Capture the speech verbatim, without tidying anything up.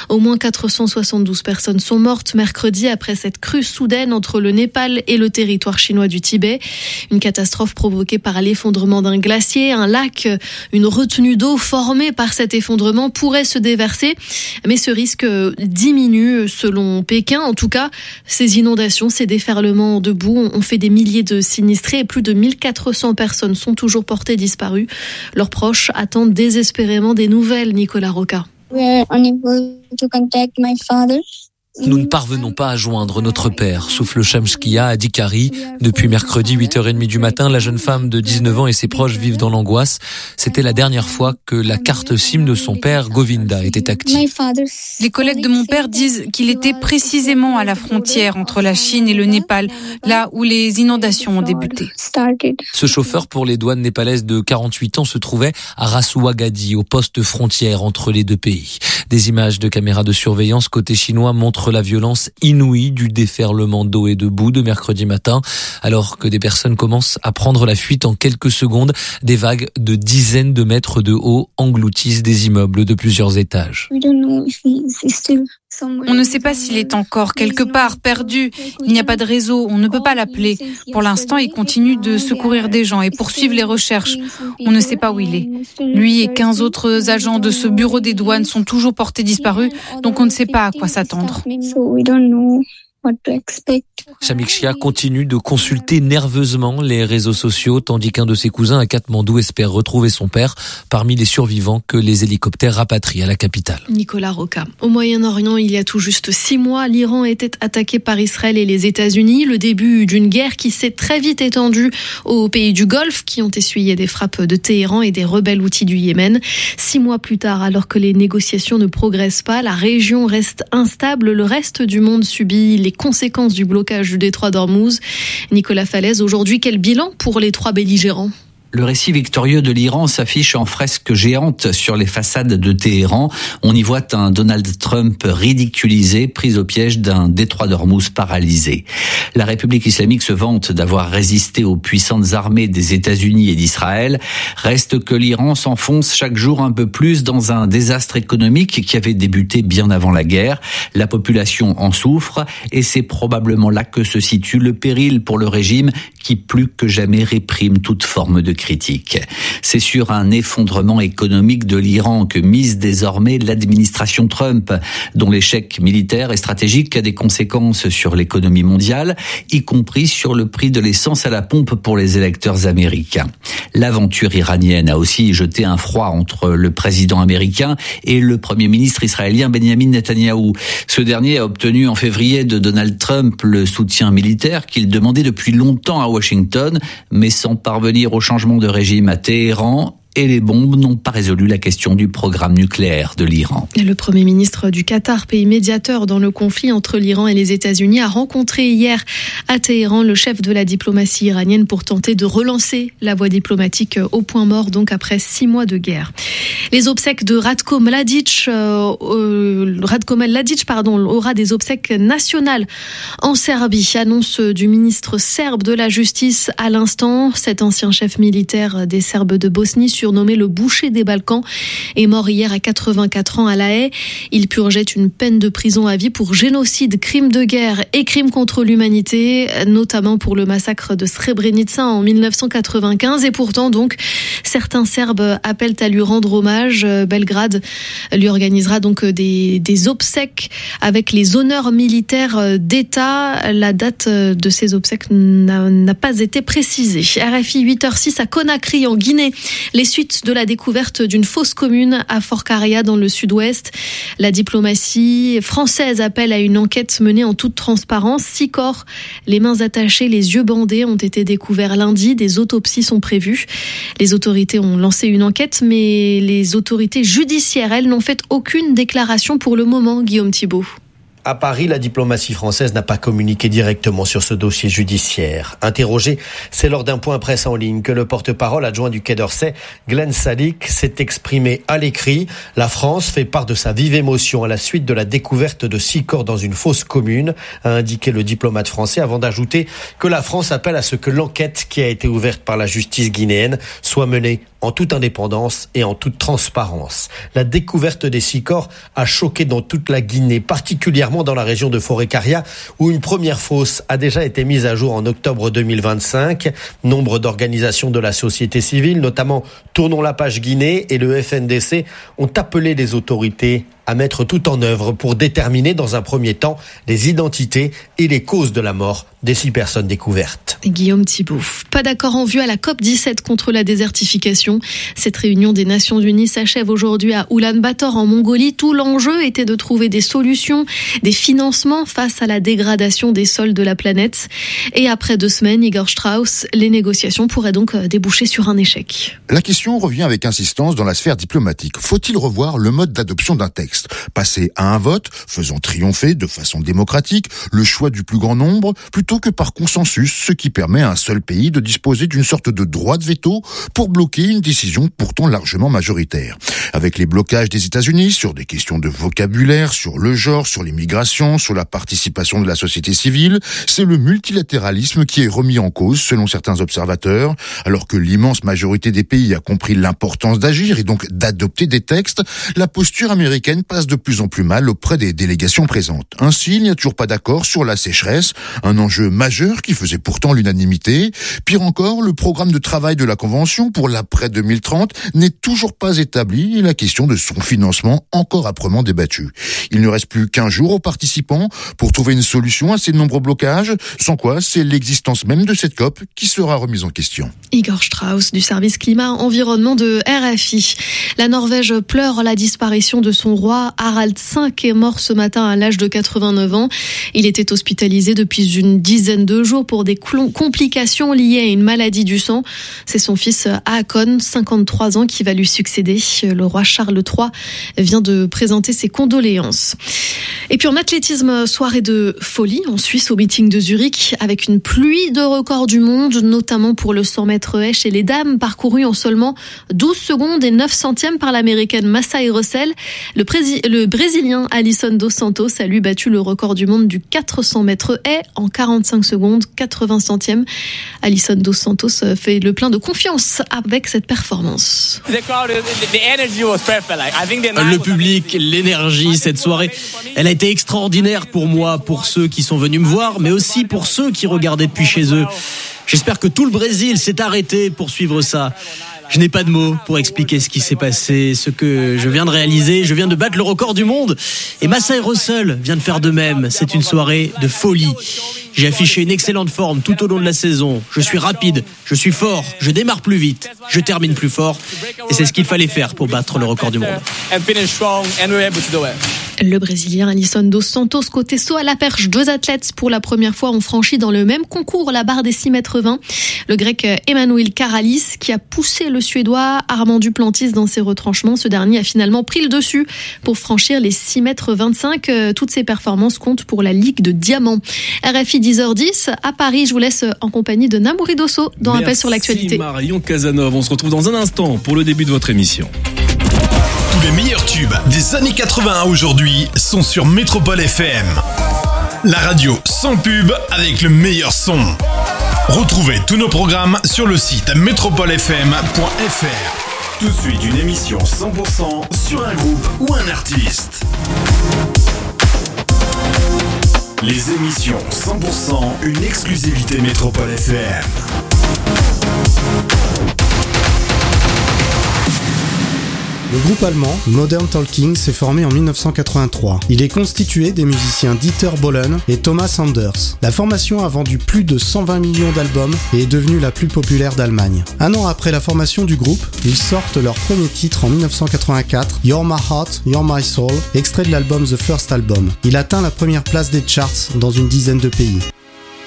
Au moins quatre cent soixante-douze personnes sont mortes mercredi après cette crue soudaine entre le Népal et le territoire chinois du Tibet. Une catastrophe provoquée par l'effondrement d'un glacier. Un lac, une retenue d'eau formée par cet effondrement pourrait se déverser. Mais ce risque diminue selon Pékin. En tout cas, ces inondations, ces déferlements de boue ont fait des milliers de sinistrés et plus de mille quatre cents personnes sont toujours portées disparues. Leurs proches attendent désespérément des nouvelles, Nicolas Roca. We are unable to contact my father. Nous ne parvenons pas à joindre notre père, souffle Shamshkia Adikari. Depuis mercredi huit heures trente du matin, la jeune femme de dix-neuf ans et ses proches vivent dans l'angoisse. C'était la dernière fois que la carte SIM de son père, Govinda, était active. Les collègues de mon père disent qu'il était précisément à la frontière entre la Chine et le Népal, là où les inondations ont débuté. Ce chauffeur pour les douanes népalaises de quarante-huit ans se trouvait à Rasuagadi, au poste frontière entre les deux pays. Des images de caméras de surveillance côté chinois montrent la violence inouïe du déferlement d'eau et de boue de mercredi matin. Alors que des personnes commencent à prendre la fuite en quelques secondes, des vagues de dizaines de mètres de haut engloutissent des immeubles de plusieurs étages. On ne sait pas s'il est encore quelque part perdu. Il n'y a pas de réseau, on ne peut pas l'appeler. Pour l'instant, il continue de secourir des gens et poursuivre les recherches. On ne sait pas où il est. Lui et quinze autres agents de ce bureau des douanes sont toujours portés disparus, donc on ne sait pas à quoi s'attendre. Shamshkia continue de consulter nerveusement les réseaux sociaux, tandis qu'un de ses cousins à Katmandou espère retrouver son père parmi les survivants que les hélicoptères rapatrient à la capitale. Nicolas Roca. Au Moyen-Orient, il y a tout juste six mois, l'Iran était attaqué par Israël et les États-Unis. Le début d'une guerre qui s'est très vite étendue aux pays du Golfe, qui ont essuyé des frappes de Téhéran et des rebelles houthis du Yémen. Six mois plus tard, alors que les négociations ne progressent pas, la région reste instable. Le reste du monde subit les conséquences du blocage du détroit d'Ormuz. Nicolas Falaise, aujourd'hui, quel bilan pour les trois belligérants ? Le récit victorieux de l'Iran s'affiche en fresque géante sur les façades de Téhéran. On y voit un Donald Trump ridiculisé, pris au piège d'un détroit d'Ormuz paralysé. La République islamique se vante d'avoir résisté aux puissantes armées des États-Unis et d'Israël. Reste que l'Iran s'enfonce chaque jour un peu plus dans un désastre économique qui avait débuté bien avant la guerre. La population en souffre et c'est probablement là que se situe le péril pour le régime qui plus que jamais réprime toute forme de critique. C'est sur un effondrement économique de l'Iran que mise désormais l'administration Trump, dont l'échec militaire et stratégique a des conséquences sur l'économie mondiale, y compris sur le prix de l'essence à la pompe pour les électeurs américains. L'aventure iranienne a aussi jeté un froid entre le président américain et le premier ministre israélien Benjamin Netanyahou. Ce dernier a obtenu en février de Donald Trump le soutien militaire qu'il demandait depuis longtemps à Washington, mais sans parvenir au changement de régime à Téhéran. Et les bombes n'ont pas résolu la question du programme nucléaire de l'Iran. Le Premier ministre du Qatar, pays médiateur dans le conflit entre l'Iran et les États-Unis, a rencontré hier à Téhéran le chef de la diplomatie iranienne pour tenter de relancer la voie diplomatique au point mort, donc après six mois de guerre. Les obsèques de Ratko Mladic, euh, euh, Ratko Mladic pardon, aura des obsèques nationales en Serbie, annonce du ministre serbe de la Justice à l'instant. Cet ancien chef militaire des Serbes de Bosnie, surnommé le boucher des Balkans, est mort hier à quatre-vingt-quatre ans à La Haye. Il purgeait une peine de prison à vie pour génocide, crime de guerre et crime contre l'humanité, notamment pour le massacre de Srebrenica en mille neuf cent quatre-vingt-quinze. Et pourtant, donc, certains Serbes appellent à lui rendre hommage. Belgrade lui organisera donc des, des obsèques avec les honneurs militaires d'État. La date de ces obsèques n'a, n'a pas été précisée. R F I huit heures six à Conakry, en Guinée. Les suites de la découverte d'une fosse commune à Fort Caria dans le sud-ouest. La diplomatie française appelle à une enquête menée en toute transparence. Six corps, les mains attachées, les yeux bandés, ont été découverts lundi. Des autopsies sont prévues. Les autorités ont lancé une enquête, mais les autorités judiciaires, elles, n'ont fait aucune déclaration pour le moment, Guillaume Thibault. À Paris, la diplomatie française n'a pas communiqué directement sur ce dossier judiciaire. Interrogé, c'est lors d'un point presse en ligne que le porte-parole adjoint du Quai d'Orsay, Glenn Salick, s'est exprimé à l'écrit. La France fait part de sa vive émotion à la suite de la découverte de six corps dans une fosse commune, a indiqué le diplomate français, avant d'ajouter que la France appelle à ce que l'enquête qui a été ouverte par la justice guinéenne soit menée en toute indépendance et en toute transparence. La découverte des six corps a choqué dans toute la Guinée, particulièrement dans la région de Forêt-Caria, où une première fosse a déjà été mise à jour en octobre deux mille vingt-cinq. Nombre d'organisations de la société civile, notamment Tournons la page Guinée et le F N D C, ont appelé les autorités à mettre tout en œuvre pour déterminer dans un premier temps les identités et les causes de la mort des six personnes découvertes. Guillaume Thibault. Pas d'accord en vue à la C O P dix-sept contre la désertification. Cette réunion des Nations Unies s'achève aujourd'hui à Oulan-Bator en Mongolie. Tout l'enjeu était de trouver des solutions, des financements face à la dégradation des sols de la planète. Et après deux semaines, Igor Strauss, les négociations pourraient donc déboucher sur un échec. La question revient avec insistance dans la sphère diplomatique. Faut-il revoir le mode d'adoption d'un texte ? Passer à un vote, faisant triompher de façon démocratique le choix du plus grand nombre, plutôt que par consensus, ce qui permet à un seul pays de disposer d'une sorte de droit de veto pour bloquer une décision pourtant largement majoritaire. Avec les blocages des États-Unis sur des questions de vocabulaire, sur le genre, sur l'immigration, sur la participation de la société civile, c'est le multilatéralisme qui est remis en cause selon certains observateurs, alors que l'immense majorité des pays a compris l'importance d'agir et donc d'adopter des textes, la posture américaine passe de plus en plus mal auprès des délégations présentes. Ainsi, il n'y a toujours pas d'accord sur la sécheresse, un enjeu majeur qui faisait pourtant l'unanimité. Pire encore, le programme de travail de la Convention pour l'après deux mille trente n'est toujours pas établi et la question de son financement encore âprement débattue. Il ne reste plus qu'un jour aux participants pour trouver une solution à ces nombreux blocages, sans quoi c'est l'existence même de cette C O P qui sera remise en question. Igor Strauss du service climat-environnement de R F I. La Norvège pleure la disparition de son roi. Harald cinq est mort ce matin à l'âge de quatre-vingt-neuf ans. Il était hospitalisé depuis une dizaine de jours pour des complications liées à une maladie du sang. C'est son fils Haakon, cinquante-trois ans, qui va lui succéder. Le roi Charles trois vient de présenter ses condoléances. Et puis en athlétisme, soirée de folie en Suisse au meeting de Zurich avec une pluie de records du monde, notamment pour le cent mètres haies chez les dames, parcouru en seulement douze secondes et neuf centièmes par l'américaine Masai Russell. Le, prési- le brésilien Alisson dos Santos a lui battu le record du monde du quatre cents mètres haies en quarante-cinq secondes, quatre-vingts centièmes. Alisson dos Santos fait le plein de confiance avec cette performance. Le public, l'énergie, cette soirée, elle a été extraordinaire pour moi, pour ceux qui sont venus me voir, mais aussi pour ceux qui regardaient depuis chez eux. J'espère que tout le Brésil s'est arrêté pour suivre ça. Je n'ai pas de mots pour expliquer ce qui s'est passé, ce que je viens de réaliser. Je viens de battre le record du monde et Masai Russell vient de faire de même. C'est une soirée de folie. J'ai affiché une excellente forme tout au long de la saison. Je suis rapide, je suis fort, je démarre plus vite, je termine plus fort. Et c'est ce qu'il fallait faire pour battre le record du monde. Le Brésilien Alisson dos Santos, côté saut à la perche, deux athlètes pour la première fois ont franchi dans le même concours la barre des six mètres vingt. Le grec Emmanuel Karalis qui a poussé le Suédois Armand Duplantis dans ses retranchements. Ce dernier a finalement pris le dessus pour franchir les six mètres vingt-cinq. Toutes ces performances comptent pour la Ligue de Diamant. R F I dix heures dix à Paris. Je vous laisse en compagnie de Namouri Dosso dans Un Rappel sur l'actualité. Merci Marion Casanov. On se retrouve dans un instant pour le début de votre émission. Tous les meilleurs tubes des années quatre-vingts à aujourd'hui sont sur Métropole F M. La radio sans pub avec le meilleur son. Retrouvez tous nos programmes sur le site métropole f m point f r. Tout de suite une émission cent pour cent sur un groupe ou un artiste. Les émissions cent pour cent, une exclusivité Métropole F M. Le groupe allemand Modern Talking s'est formé en dix-neuf cent quatre-vingt-trois. Il est constitué des musiciens Dieter Bohlen et Thomas Anders. La formation a vendu plus de cent vingt millions d'albums et est devenue la plus populaire d'Allemagne. Un an après la formation du groupe, ils sortent leur premier titre en dix-neuf cent quatre-vingt-quatre, You're My Heart, You're My Soul, extrait de l'album The First Album. Il atteint la première place des charts dans une dizaine de pays.